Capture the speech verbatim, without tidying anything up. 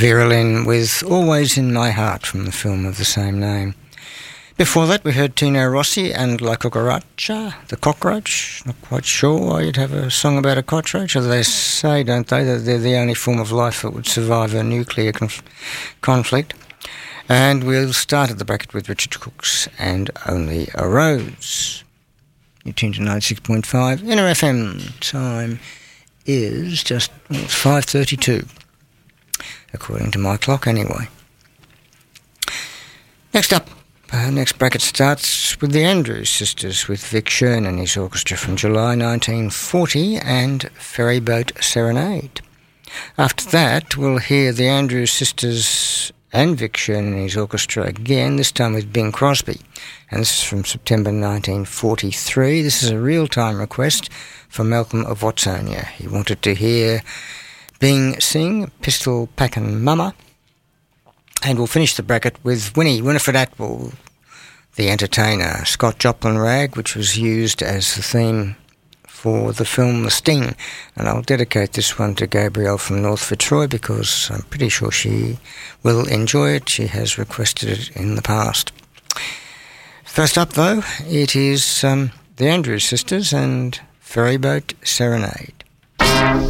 Vera Lynn with Always in My Heart from the film of the same name. Before that, we heard Tino Rossi and La Cucaracha, the cockroach. Not quite sure why you'd have a song about a cockroach. As they say, don't they, that they're the only form of life that would survive a nuclear conf- conflict. And we'll start at the bracket with Richard Cook's And Only a Rose. You tune to ninety-six point five. Inner F M time is just well, five thirty-two, according to my clock anyway. Next up, uh, next bracket starts with the Andrews Sisters with Vic Shern and his orchestra from July nineteen forty and Ferryboat Serenade. After that, we'll hear the Andrews Sisters and Vic Shern and his orchestra again, this time with Bing Crosby. And this is from September nineteen forty-three. This is a real-time request from Malcolm of Watsonia. He wanted to hear Bing sing Pistol Packin' Mama. And we'll finish the bracket with Winnie Winifred Atwell, the entertainer, Scott Joplin rag, which was used as the theme for the film The Sting. And I'll dedicate this one to Gabrielle from North Fitzroy because I'm pretty sure she will enjoy it. She has requested it in the past. First up, though, it is um, the Andrews Sisters and Ferryboat Serenade.